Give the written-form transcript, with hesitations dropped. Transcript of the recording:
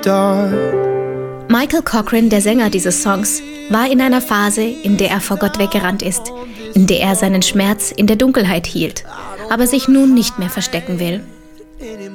dark. Michael Cochran, der Sänger dieses Songs, war in einer Phase, in der er vor Gott weggerannt ist, in der er seinen Schmerz in der Dunkelheit hielt, aber sich nun nicht mehr verstecken will.